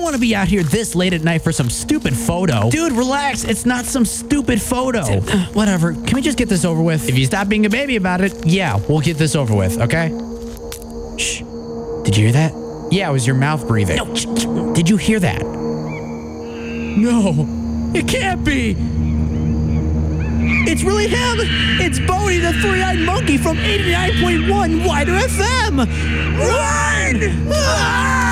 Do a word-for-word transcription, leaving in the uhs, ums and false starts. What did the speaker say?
want to be out here this late at night for some stupid photo. Dude, relax. It's not some stupid photo. Uh, whatever. Can we just get this over with? If you stop being a baby about it, yeah, we'll get this over with, okay? Shh. Did you hear that? Yeah, it was your mouth breathing. No. Shh, shh. Did you hear that? No. It can't be. It's really him. It's Bodie, the three-eyed monkey from eighty-nine point one Wider F M. Run! Ah!